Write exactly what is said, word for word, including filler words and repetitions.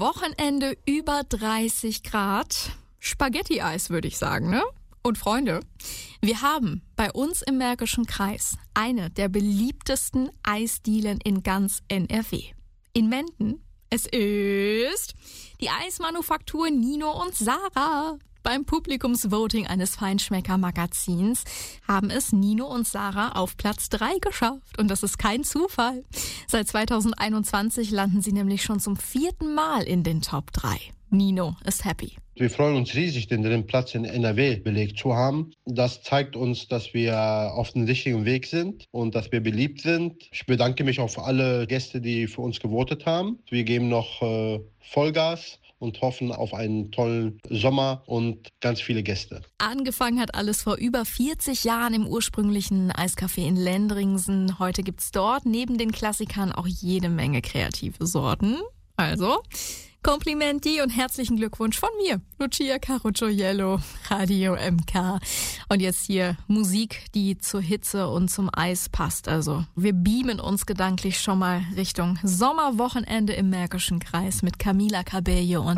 Wochenende über dreißig Grad. Spaghetti-Eis, würde ich sagen, ne? Und Freunde, wir haben bei uns im Märkischen Kreis eine der beliebtesten Eisdielen in ganz N R W. In Menden, es ist die Eismanufaktur Nino und Sarah. Beim Publikumsvoting eines Feinschmecker-Magazins haben es Nino und Sarah auf Platz drei geschafft. Und das ist kein Zufall. Seit zweitausendeinundzwanzig landen sie nämlich schon zum vierten Mal in den Top drei. Nino ist happy. Wir freuen uns riesig, den dritten Platz in N R W belegt zu haben. Das zeigt uns, dass wir auf dem richtigen Weg sind und dass wir beliebt sind. Ich bedanke mich auch für alle Gäste, die für uns gewotet haben. Wir geben noch äh, Vollgas und hoffen auf einen tollen Sommer und ganz viele Gäste. Angefangen hat alles vor über vierzig Jahren im ursprünglichen Eiscafé in Lendringsen. Heute gibt's dort neben den Klassikern auch jede Menge kreative Sorten. Also Komplimenti und herzlichen Glückwunsch von mir, Lucia Caruggiello, Radio M K. Und jetzt hier Musik, die zur Hitze und zum Eis passt. Also wir beamen uns gedanklich schon mal Richtung Sommerwochenende im Märkischen Kreis mit Camila Cabello und